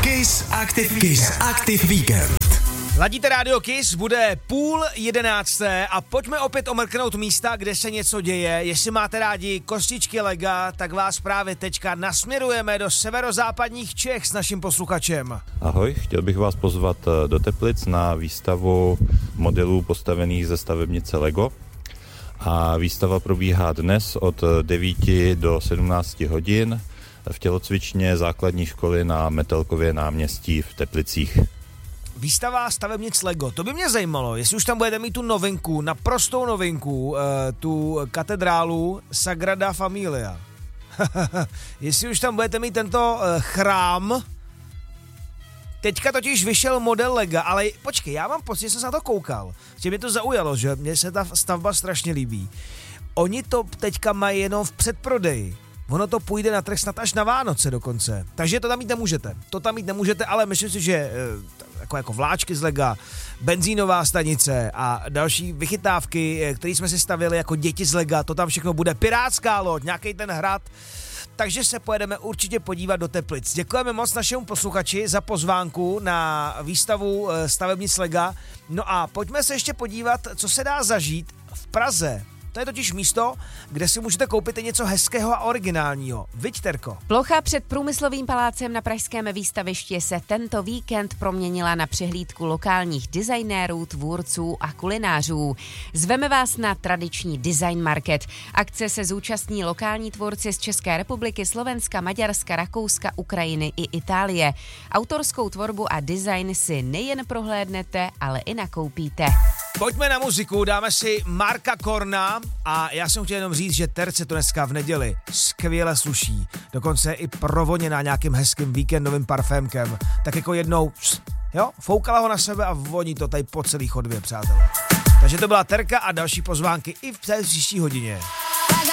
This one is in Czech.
Kiss Active Weekend. Ladíte rádio Kiss, bude 10:30 a pojďme opět omrknout místa, kde se něco děje. Jestli máte rádi kostičky lega, tak vás právě teďka nasměrujeme do severozápadních Čech s naším posluchačem. Ahoj, chtěl bych vás pozvat do Teplic na výstavu modelů postavených ze stavebnice Lego. A výstava probíhá dnes od 9 do 17 hodin v tělocvičně základní školy na Metelkově náměstí v Teplicích. Výstava stavebnic Lego, to by mě zajímalo, jestli už tam budete mít tu novinku, naprostou novinku, tu katedrálu Sagrada Familia. Jestli už tam budete mít tento chrám. Teďka totiž vyšel model Lega, ale počkej, já mám pocit, že jsem se na to koukal. Že mě to zaujalo, že mně se ta stavba strašně líbí. Oni to teďka mají jenom v předprodeji. Ono to půjde na trh snad až na Vánoce dokonce. Takže to tam mít nemůžete. To tam mít nemůžete, ale myslím si, že jako vláčky z Lega, benzínová stanice a další vychytávky, které jsme si stavili jako děti z Lega, to tam všechno bude. Pirátská loď, nějaký ten hrad. Takže se pojedeme určitě podívat do Teplic. Děkujeme moc našemu posluchači za pozvánku na výstavu stavebnic Lega. No a pojďme se ještě podívat, co se dá zažít v Praze. To je totiž místo, kde si můžete koupit něco hezkého a originálního. Viď, Terko? Plocha před Průmyslovým palácem na pražském výstavišti se tento víkend proměnila na přehlídku lokálních designérů, tvůrců a kulinářů. Zveme vás na tradiční design market. Akce se zúčastní lokální tvůrci z České republiky, Slovenska, Maďarska, Rakouska, Ukrajiny i Itálie. Autorskou tvorbu a design si nejen prohlédnete, ale i nakoupíte. Pojďme na muziku, dáme si Marka Korna a já jsem chtěl jenom říct, že Terce to dneska v neděli skvěle sluší. Dokonce i provoněná nějakým hezkým víkendovým parfémkem. Tak jako jednou, jo, foukala ho na sebe a voní to tady po celý chodbě, přátelé. Takže to byla Terka a další pozvánky i v té příští hodině.